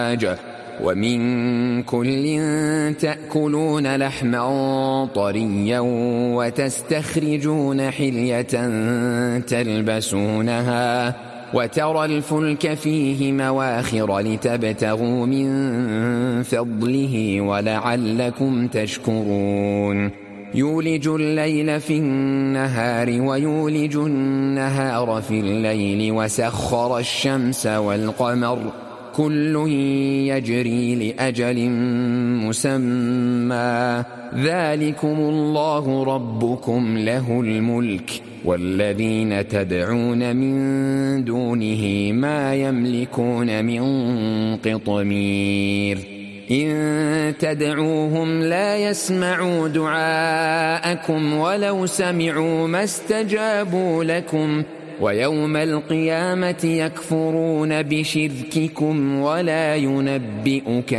ومن كل تأكلون لحما طريا وتستخرجون حلية تلبسونها وترى الفلك فيه مواخر لتبتغوا من فضله ولعلكم تشكرون يولج الليل في النهار ويولج النهار في الليل وسخر الشمس والقمر كل يجري لأجل مسمى ذلكم الله ربكم له الملك والذين تدعون من دونه ما يملكون من قطمير إن تدعوهم لا يسمعوا دعاءكم ولو سمعوا ما استجابوا لكم ويوم القيامة يكفرون بشرككم ولا ينبئك